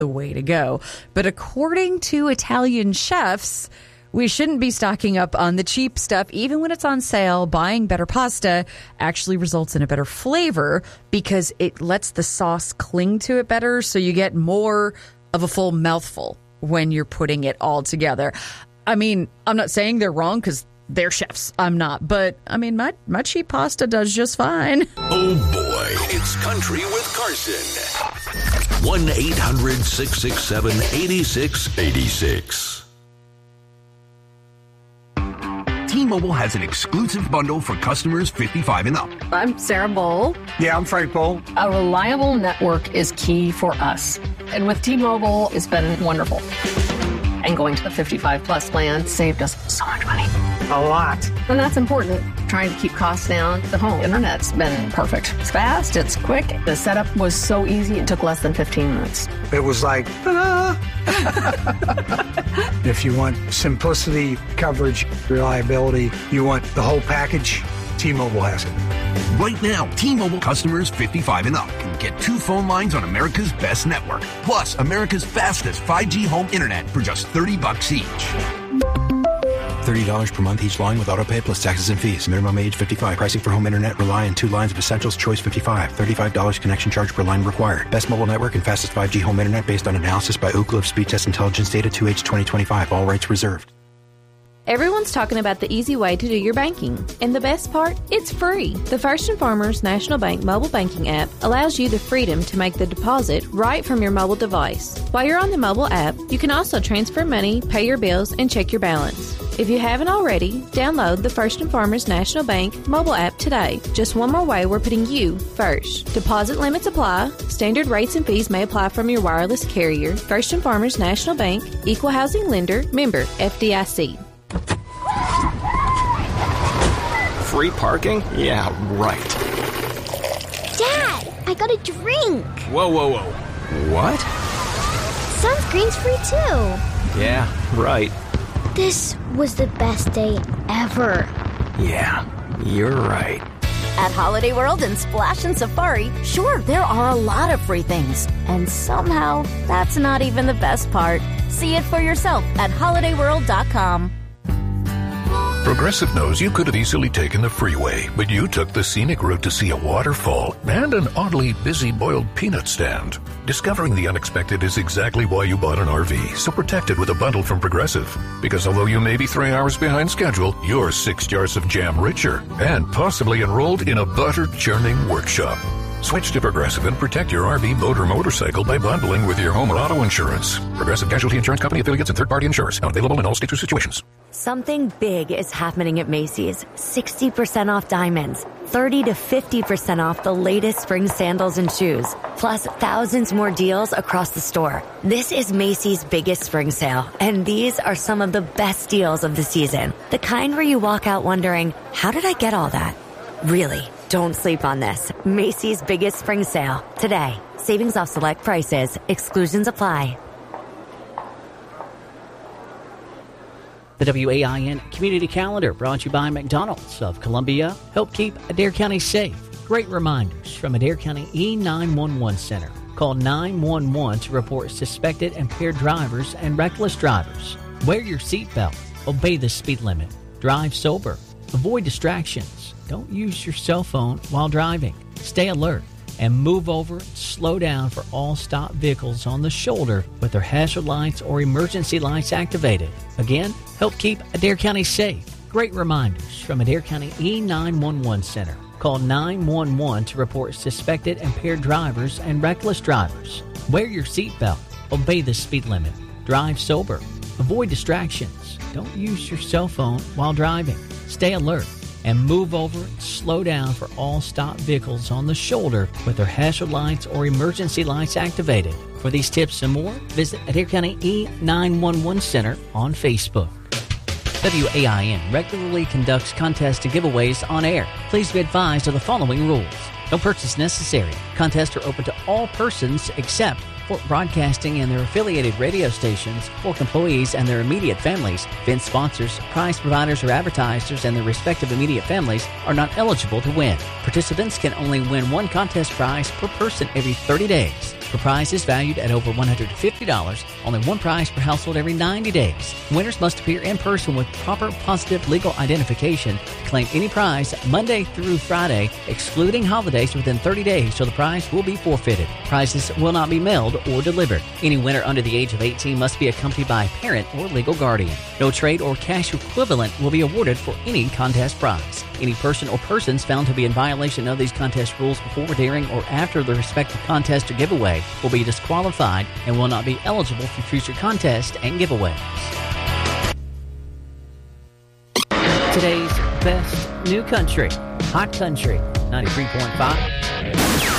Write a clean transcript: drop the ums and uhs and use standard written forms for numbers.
the way to go. But according to Italian chefs, we shouldn't be stocking up on the cheap stuff. Even when it's on sale, buying better pasta actually results in a better flavor because it lets the sauce cling to it better, so you get more of a full mouthful when you're putting it all together. I mean, I'm not saying they're wrong because they're chefs. I'm not. But, I mean, my cheap pasta does just fine. Oh, boy. It's Country with Carson. 1-800-667-8686. T-Mobile has an exclusive bundle for customers 55 and up. I'm Sarah Bowl. Yeah, I'm Frank Bowl. A reliable network is key for us. And with T-Mobile, it's been wonderful. And going to the 55 plus plan saved us so much money. A lot. And that's important. Trying to keep costs down. The home internet's been perfect. It's fast, it's quick. The setup was so easy, it took less than 15 minutes. It was like, ta-da! If you want simplicity, coverage, reliability, you want the whole package, T-Mobile has it. Right now, T-Mobile customers 55 and up can get 2 phone lines on America's best network, plus America's fastest 5G home internet for just $30 each. $30 per month each line with autopay plus taxes and fees. Minimum age 55. Pricing for home internet rely on 2 lines of Essentials Choice 55. $35 connection charge per line required. Best mobile network and fastest 5G home internet based on analysis by Ookla of Speed Test Intelligence data 2H 2025. All rights reserved. Everyone's talking about the easy way to do your banking. And the best part? It's free. The First and Farmers National Bank mobile banking app allows you the freedom to make the deposit right from your mobile device. While you're on the mobile app, you can also transfer money, pay your bills, and check your balance. If you haven't already, download the First and Farmers National Bank mobile app today. Just one more way we're putting you first. Deposit limits apply. Standard rates and fees may apply from your wireless carrier. First and Farmers National Bank, Equal Housing Lender, member FDIC. Free parking? Yeah, right. Dad, I got a drink. Whoa. What? Sunscreen's free too. Yeah, right. This was the best day ever. Yeah, you're right. At Holiday World and Splash and Safari, sure, there are a lot of free things. And somehow, that's not even the best part. See it for yourself at holidayworld.com. Progressive knows you could have easily taken the freeway, but you took the scenic route to see a waterfall and an oddly busy boiled peanut stand. Discovering the unexpected is exactly why you bought an RV, so protect it with a bundle from Progressive. Because although you may be 3 hours behind schedule, you're 6 jars of jam richer and possibly enrolled in a butter-churning workshop. Switch to Progressive and protect your RV, boat, or motorcycle by bundling with your home or auto insurance. Progressive Casualty Insurance Company affiliates and third-party insurers. Not available in all states or situations. Something big is happening at Macy's. 60% off diamonds, 30 to 50% off the latest spring sandals and shoes, plus thousands more deals across the store. This is Macy's biggest spring sale, and these are some of the best deals of the season. The kind where you walk out wondering, how did I get all that? Really, don't sleep on this. Macy's biggest spring sale, today. Savings off select prices. Exclusions apply. The WAIN Community Calendar brought to you by McDonald's of Columbia. Help keep Adair County safe. Great reminders from Adair County E911 Center. Call 911 to report suspected impaired drivers and reckless drivers. Wear your seatbelt. Obey the speed limit. Drive sober. Avoid distractions. Don't use your cell phone while driving. Stay alert and move over and slow down for all stopped vehicles on the shoulder with their hazard lights or emergency lights activated. Again, help keep Adair County safe. Great reminders from Adair County E911 Center. Call 911 to report suspected impaired drivers and reckless drivers. Wear your seatbelt. Obey the speed limit. Drive sober. Avoid distractions. Don't use your cell phone while driving. Stay alert and move over and slow down for all stopped vehicles on the shoulder with their hazard lights or emergency lights activated. For these tips and more, visit Adair County E911 Center on Facebook. WAIN regularly conducts contests and giveaways on air. Please be advised of the following rules. No purchase necessary. Contests are open to all persons except Fort Broadcasting and their affiliated radio stations, Fork employees and their immediate families, event sponsors, prize providers or advertisers and their respective immediate families are not eligible to win. Participants can only win one contest prize per person every 30 days. For prizes valued at over $150, only one prize per household every 90 days. Winners must appear in person with proper positive legal identification to claim any prize Monday through Friday, excluding holidays within 30 days, so the prize will be forfeited. Prizes will not be mailed or delivered. Any winner under the age of 18 must be accompanied by a parent or legal guardian. No trade or cash equivalent will be awarded for any contest prize. Any person or persons found to be in violation of these contest rules before, during, or after the respective contest or giveaway will be disqualified and will not be eligible for future contests and giveaways. Today's best new country, Hot Country 93.5.